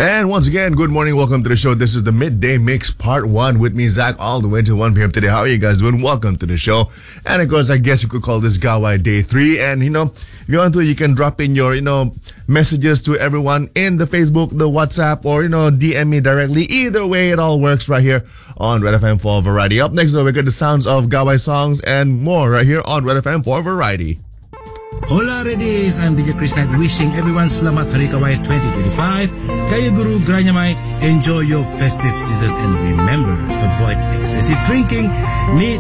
And once again, good morning. Welcome to the show. This is the Midday Mix Part 1 with me, Zach, all the way to 1 p.m. today. How are you guys doing? Welcome to the show. And of course, I guess you could call this Gawai Day 3. And, if you want to, you can drop in your, messages to everyone in the Facebook, the WhatsApp, or, DM me directly. Either way, it all works right here on Red FM for Variety. Up next, though, we got the sounds of Gawai songs and more right here on Red FM for Variety. Hola Redis, I'm DJ Chris Knight wishing everyone Selamat Hari Kawai 2025. Kaya Guru Granyamay, enjoy your festive season and remember, avoid excessive drinking. Ni